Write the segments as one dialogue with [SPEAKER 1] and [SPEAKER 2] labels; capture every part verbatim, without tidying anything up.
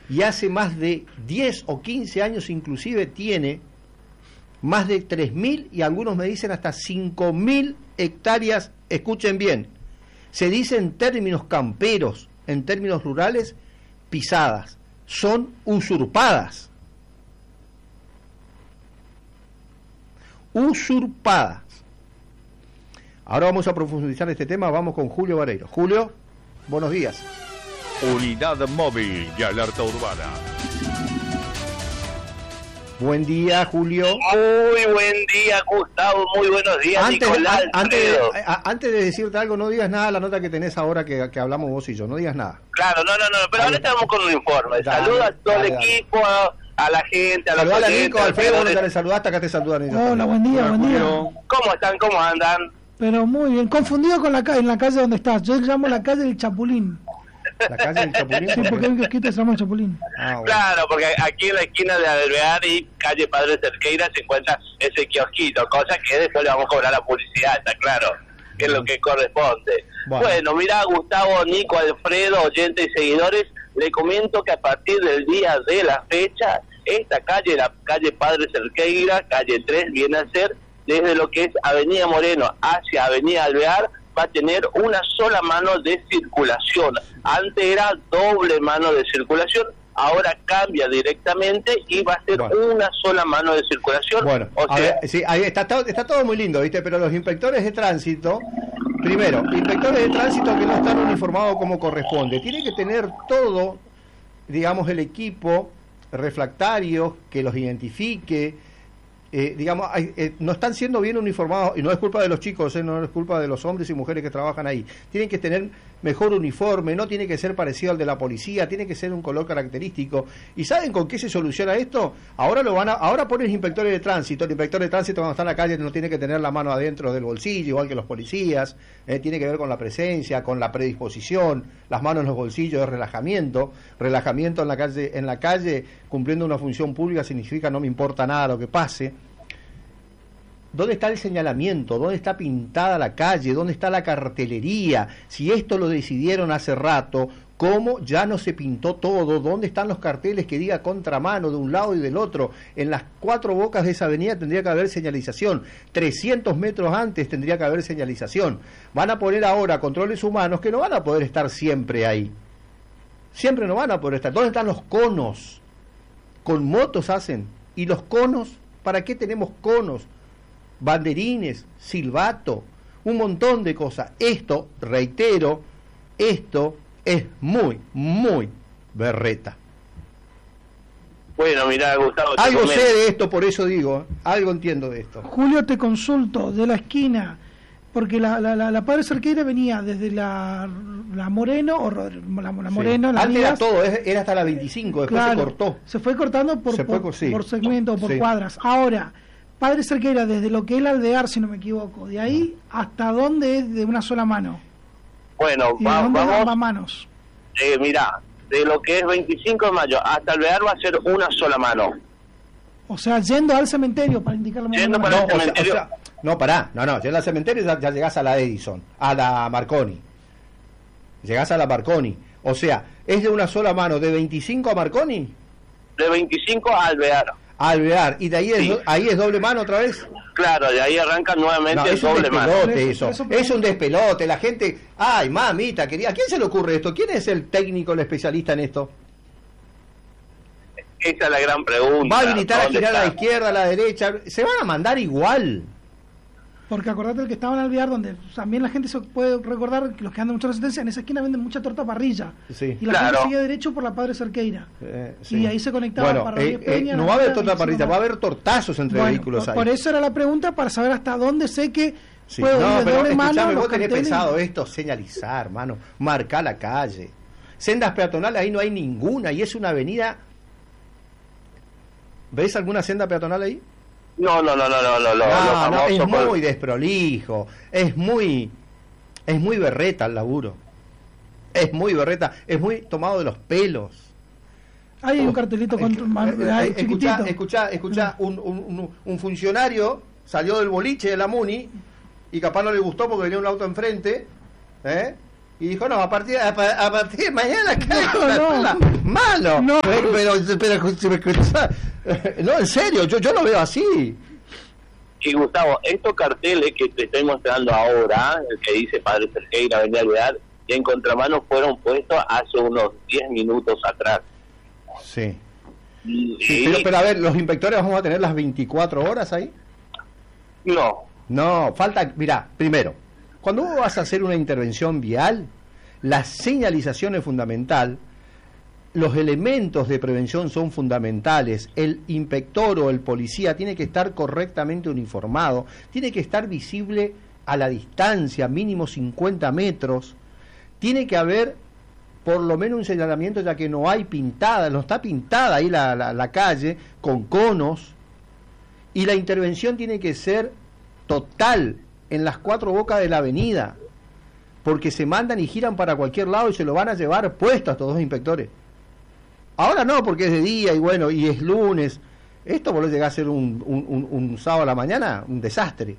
[SPEAKER 1] y hace más de diez o quince años inclusive tiene más de tres mil y algunos me dicen hasta cinco mil hectáreas, escuchen bien, se dice en términos camperos, en términos rurales, pisadas, son usurpadas. Usurpadas. Ahora vamos a profundizar este tema, vamos con Julio Vareiro. Julio, buenos días.
[SPEAKER 2] Unidad móvil de alerta urbana.
[SPEAKER 1] Buen día, Julio.
[SPEAKER 3] Muy buen día, Gustavo. Muy buenos días,
[SPEAKER 1] antes,
[SPEAKER 3] Nicolás.
[SPEAKER 1] An, antes, a, antes de decirte algo, no digas nada, la nota que tenés ahora que, que hablamos vos y yo, no digas nada.
[SPEAKER 3] Claro, no, no, no, pero ahora estamos con un informe. Saludos a todo dale, el dale. equipo, a, a la gente, a los
[SPEAKER 1] Saludá a Nico, Alfredo, no te saludaste, acá te saludan.
[SPEAKER 4] Hola, buen día, buen día.
[SPEAKER 3] ¿Cómo están? ¿Cómo andan?
[SPEAKER 4] Pero muy bien, confundido con la calle, en la calle donde estás. Yo llamo la calle del Chapulín.
[SPEAKER 1] ¿La calle del Chapulín?
[SPEAKER 4] Sí, porque hay un kiosquito que se llama el Chapulín.
[SPEAKER 3] Ah, bueno. Claro, porque aquí en la esquina de Alvear y calle Padre Cerqueira se encuentra ese kiosquito, cosa que después le vamos a cobrar la publicidad, está claro, que es lo que corresponde. Bueno, bueno mira, Gustavo, Nico, Alfredo, oyentes y seguidores, le comento que a partir del día de la fecha, esta calle, la calle Padre Cerqueira, calle tres, viene a ser desde lo que es Avenida Moreno hacia Avenida Alvear, va a tener una sola mano de circulación. Antes era doble mano de circulación, ahora cambia directamente y va a ser bueno. una sola mano de circulación.
[SPEAKER 1] Bueno, o sea, ver, sí, ahí está todo, está todo muy lindo, ¿viste? Pero los inspectores de tránsito, primero, inspectores de tránsito que no están uniformados como corresponde, tienen que tener todo, digamos, el equipo refractario que los identifique. Eh, digamos, hay, eh, no están siendo bien uniformados, y no es culpa de los chicos, eh, no es culpa de los hombres y mujeres que trabajan ahí. Tienen que tener mejor uniforme, no tiene que ser parecido al de la policía, tiene que ser un color característico. ¿Y saben con qué se soluciona esto? Ahora lo van a, ahora ponen inspectores de tránsito. El inspector de tránsito cuando está en la calle no tiene que tener la mano adentro del bolsillo, igual que los policías, eh, tiene que ver con la presencia, con la predisposición, las manos en los bolsillos de relajamiento. Relajamiento en la calle, en la calle, cumpliendo una función pública significa no me importa nada lo que pase. ¿Dónde está el señalamiento? ¿Dónde está pintada la calle? ¿Dónde está la cartelería? Si esto lo decidieron hace rato, ¿cómo ya no se pintó todo? ¿Dónde están los carteles que diga contramano de un lado y del otro? En las cuatro bocas de esa avenida tendría que haber señalización. trescientos metros antes tendría que haber señalización. Van a poner ahora controles humanos que no van a poder estar siempre ahí. Siempre no van a poder estar. ¿Dónde están los conos? Con motos hacen. ¿Y los conos? ¿Para qué tenemos conos? Banderines, silbato, un montón de cosas. Esto, reitero, esto es muy, muy berreta.
[SPEAKER 3] Bueno, mirá, Gustavo,
[SPEAKER 1] algo sé de esto, por eso digo, algo entiendo de esto.
[SPEAKER 4] Julio, te consulto, de la esquina, porque la, la, la, la Padre Cerqueira venía desde la, la Moreno, o la, la Moreno,
[SPEAKER 1] sí.
[SPEAKER 4] la
[SPEAKER 1] Antes era todo, era hasta la veinticinco, después
[SPEAKER 4] claro,
[SPEAKER 1] se cortó.
[SPEAKER 4] Se fue cortando por,
[SPEAKER 1] se
[SPEAKER 4] por,
[SPEAKER 1] fue, sí.
[SPEAKER 4] por segmento, por
[SPEAKER 1] sí.
[SPEAKER 4] cuadras. Ahora, Padre Cerqueira, desde lo que es el Alvear, si no me equivoco, de ahí hasta dónde es de una sola mano.
[SPEAKER 3] Bueno,
[SPEAKER 4] ¿Y
[SPEAKER 3] va,
[SPEAKER 4] de dónde
[SPEAKER 3] vamos.
[SPEAKER 4] va manos?
[SPEAKER 3] Eh, mirá, de lo que es veinticinco de mayo hasta Alvear va a ser una sola mano.
[SPEAKER 4] O sea, yendo al cementerio para indicar la
[SPEAKER 3] Yendo para
[SPEAKER 1] no,
[SPEAKER 3] el cementerio.
[SPEAKER 1] O sea, o sea, no, pará, no, no, llegás al cementerio y ya, ya llegás a la Edison, a la Marconi. Llegás a la Marconi. O sea, ¿es de una sola mano de veinticinco a Marconi?
[SPEAKER 3] De veinticinco a Alvear.
[SPEAKER 1] Alvear, y de ahí es,
[SPEAKER 3] sí.
[SPEAKER 1] do, ahí es doble mano otra vez.
[SPEAKER 3] Claro, de ahí arranca nuevamente
[SPEAKER 1] no,
[SPEAKER 3] el
[SPEAKER 1] es un
[SPEAKER 3] doble mano.
[SPEAKER 1] despelote eso, eso es un despelote, la gente, ay mamita querida, ¿a quién se le ocurre esto? ¿Quién es el técnico, el especialista en esto?
[SPEAKER 3] Esa es la gran pregunta.
[SPEAKER 1] Va a habilitar a girar está? a la izquierda, a la derecha, se van a mandar igual.
[SPEAKER 4] Porque acordate el que estaba en Alvear, donde también la gente se puede recordar que los que andan mucha resistencia, en esa esquina venden mucha torta parrilla.
[SPEAKER 1] Sí.
[SPEAKER 4] Y la
[SPEAKER 3] claro.
[SPEAKER 4] gente sigue derecho por la Padre Cerqueira. Eh, sí. Y ahí se conectaba
[SPEAKER 1] bueno,
[SPEAKER 4] para
[SPEAKER 1] eh, Peña. Eh, no va a haber torta parrilla, va a haber tortazos entre
[SPEAKER 4] bueno,
[SPEAKER 1] vehículos
[SPEAKER 4] por,
[SPEAKER 1] ahí.
[SPEAKER 4] Por eso era la pregunta, para saber hasta dónde sé que
[SPEAKER 1] sí.
[SPEAKER 4] puedo
[SPEAKER 1] no,
[SPEAKER 4] ir de
[SPEAKER 1] pero
[SPEAKER 4] doble mano.
[SPEAKER 1] Escuchame, vos tenés
[SPEAKER 4] carteles.
[SPEAKER 1] pensado esto, señalizar, hermano, marcar la calle. Sendas peatonales ahí no hay ninguna y es una avenida. ¿Ves alguna senda peatonal ahí?
[SPEAKER 3] No, no, no, no, no, no,
[SPEAKER 1] no, no es
[SPEAKER 3] por...
[SPEAKER 1] muy desprolijo, es muy, es muy berreta el laburo, es muy berreta, es muy tomado de los pelos.
[SPEAKER 4] Hay un cartelito con
[SPEAKER 1] eh, escuchá, escuchá, escuchá, un, un, un funcionario salió del boliche de la Muni y capaz no le gustó porque venía un auto enfrente, ¿eh? Y dijo, no, a partir, a, a partir de mañana, no, no. malo.
[SPEAKER 4] No.
[SPEAKER 1] Pero, pero, pero, no, en serio, yo, yo lo veo así.
[SPEAKER 3] Y Gustavo, estos carteles que te estoy mostrando ahora, el que dice Padre Cerqueira, Avenida Alvear, y en contramano fueron puestos hace unos diez minutos atrás.
[SPEAKER 1] Sí.
[SPEAKER 3] Y,
[SPEAKER 1] sí pero, pero a ver, ¿los inspectores vamos a tener las veinticuatro horas ahí?
[SPEAKER 3] No.
[SPEAKER 1] No, falta, mirá, primero, cuando vos vas a hacer una intervención vial, la señalización es fundamental, los elementos de prevención son fundamentales, el inspector o el policía tiene que estar correctamente uniformado, tiene que estar visible a la distancia, mínimo cincuenta metros, tiene que haber por lo menos un señalamiento, ya que no hay pintada, no está pintada ahí la, la, la calle, con conos, y la intervención tiene que ser total en las cuatro bocas de la avenida, porque se mandan y giran para cualquier lado y se lo van a llevar puesto a estos dos inspectores. Ahora no, porque es de día y bueno, y es lunes. Esto vos lo llegás a ser un, un, un, un sábado a la mañana, un desastre.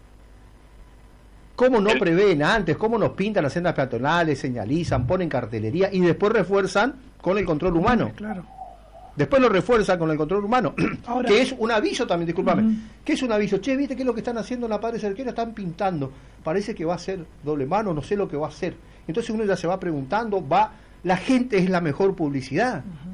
[SPEAKER 1] ¿Cómo no prevén antes? ¿Cómo nos pintan las sendas peatonales, señalizan, ponen cartelería y después refuerzan con el control humano?
[SPEAKER 4] Claro.
[SPEAKER 1] Después lo refuerzan con el control humano. Ahora, que es un aviso también, discúlpame. Uh-huh. Que es un aviso. Che, ¿viste qué es lo que están haciendo en la Padre Cerqueira? Están pintando. Parece que va a ser doble mano, no sé lo que va a hacer. Entonces uno ya se va preguntando, va... La gente es la mejor publicidad. Uh-huh.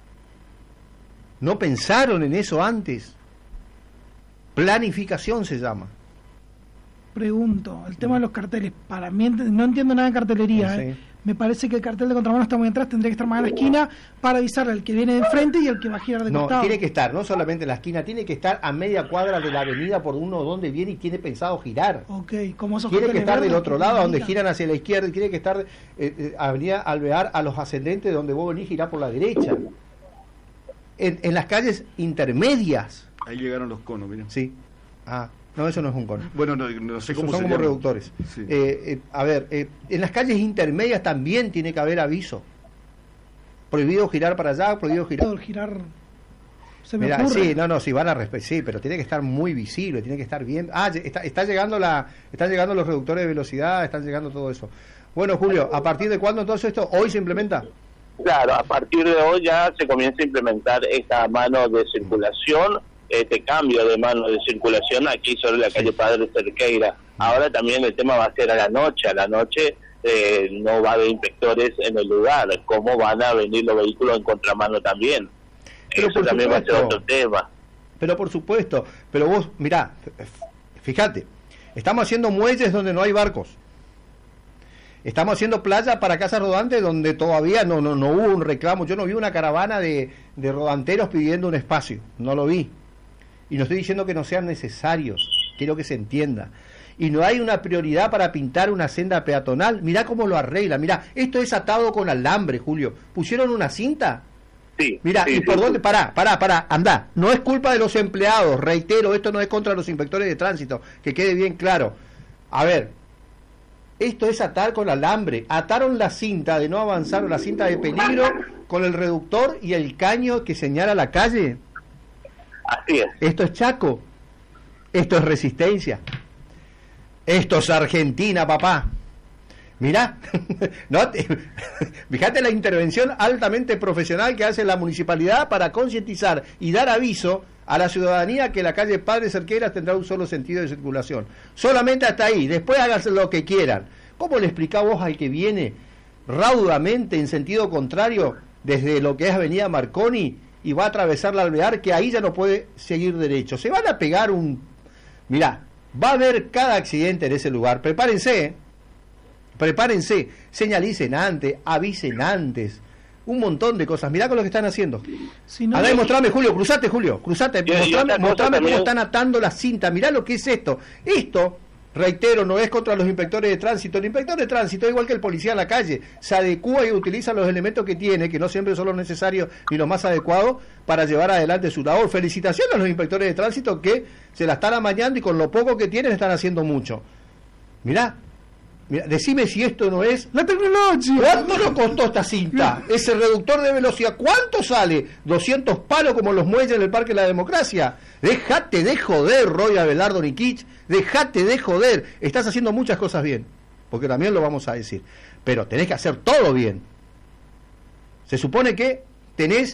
[SPEAKER 1] No pensaron en eso antes. Planificación se llama.
[SPEAKER 4] Pregunto, el tema de los carteles, para mí no entiendo nada de cartelería, sí. ¿eh? Me parece que el cartel de contramano está muy atrás, tendría que estar más en la esquina para avisarle al que viene de enfrente y al que va a girar de
[SPEAKER 1] no,
[SPEAKER 4] costado. No,
[SPEAKER 1] tiene que estar, no solamente en la esquina, tiene que estar a media cuadra de la avenida por uno donde viene y tiene pensado girar.
[SPEAKER 4] Ok, como esos
[SPEAKER 1] Tiene que estar
[SPEAKER 4] verdes,
[SPEAKER 1] del otro lado, donde giran hacia la izquierda, y tiene que estar eh, eh, avenida Alvear a los ascendentes donde vos venís girar por la derecha. En, en las calles intermedias.
[SPEAKER 5] Ahí llegaron los conos, miren.
[SPEAKER 1] Sí. Ah. No, eso no es un cono.
[SPEAKER 5] Bueno, no, no sé cómo
[SPEAKER 1] son
[SPEAKER 5] se
[SPEAKER 1] como
[SPEAKER 5] llama.
[SPEAKER 1] reductores. Sí. Eh, eh, a ver, eh, en las calles intermedias también tiene que haber aviso. Prohibido girar para allá, prohibido girar.
[SPEAKER 4] girar se me
[SPEAKER 1] Mira,
[SPEAKER 4] ocurre.
[SPEAKER 1] sí, no, no, sí van a respetar, sí, pero tiene que estar muy visible, tiene que estar bien. Ah, está, está llegando la, están llegando los reductores de velocidad, están llegando todo eso. Bueno, Julio, ¿a partir de cuándo entonces esto hoy se implementa?
[SPEAKER 3] Claro, a partir de hoy ya se comienza a implementar esta mano de circulación. Este cambio de mano de circulación aquí sobre la calle Padre Cerqueira. Ahora también el tema va a ser a la noche. A la noche eh, no va a haber inspectores en el lugar. ¿Cómo van a venir los vehículos en contramano también?
[SPEAKER 1] Pero
[SPEAKER 3] eso también supuesto, va a ser otro tema.
[SPEAKER 1] Pero por supuesto. Pero vos, mirá, fíjate, estamos haciendo muelles donde no hay barcos. Estamos haciendo playas para casas rodantes donde todavía no, no, no hubo un reclamo. Yo no vi una caravana de, de rodanteros pidiendo un espacio. No lo vi. Y no estoy diciendo que no sean necesarios, quiero que se entienda. Y no hay una prioridad para pintar una senda peatonal. Mirá cómo lo arregla, mirá, esto es atado con alambre, Julio. ¿Pusieron una cinta?
[SPEAKER 3] Sí.
[SPEAKER 1] Mirá,
[SPEAKER 3] sí,
[SPEAKER 1] ¿y
[SPEAKER 3] sí,
[SPEAKER 1] por
[SPEAKER 3] sí.
[SPEAKER 1] dónde? Pará, pará, pará, andá. No es culpa de los empleados, reitero, esto no es contra los inspectores de tránsito, que quede bien claro. A ver, esto es atar con alambre. Ataron la cinta de no avanzar, la cinta de peligro, con el reductor y el caño que señala la calle.
[SPEAKER 3] Así es.
[SPEAKER 1] Esto es Chaco, esto es Resistencia, esto es Argentina, papá. Mirá, ¿no? Fíjate la intervención altamente profesional que hace la municipalidad para concientizar y dar aviso a la ciudadanía que la calle Padre Cerqueira tendrá un solo sentido de circulación. Solamente hasta ahí, después háganse lo que quieran. ¿Cómo le explicás vos al que viene raudamente en sentido contrario desde lo que es Avenida Marconi y va a atravesar la Alvear, que ahí ya no puede seguir derecho? Se van a pegar un... Mirá, va a haber cada accidente en ese lugar. Prepárense, ¿eh? Prepárense, señalicen antes, avisen antes, un montón de cosas. Mirá con lo que están haciendo. Si no, a ver, mostrame, Julio, cruzate, Julio, cruzate,
[SPEAKER 3] y,
[SPEAKER 1] mostrame,
[SPEAKER 3] y
[SPEAKER 1] mostrame cómo
[SPEAKER 3] también...
[SPEAKER 1] están atando la cinta. Mirá lo que es esto. Esto... Reitero, no es contra los inspectores de tránsito. El inspector de tránsito, igual que el policía en la calle, se adecúa y utiliza los elementos que tiene, que no siempre son los necesarios ni los más adecuados, para llevar adelante su labor. Felicitaciones a los inspectores de tránsito que se la están amañando y con lo poco que tienen están haciendo mucho. Mirá, mirá, decime si esto no es...
[SPEAKER 4] ¡La tecnología!
[SPEAKER 1] ¿Cuánto nos costó esta cinta? Ese reductor de velocidad, ¿cuánto sale? doscientos palos como los muelles en el Parque de la Democracia. Déjate de joder, Roy Abelardo Nikich. Déjate de joder. Estás haciendo muchas cosas bien, porque también lo vamos a decir. pero tenés que hacer todo bien. Se supone que tenés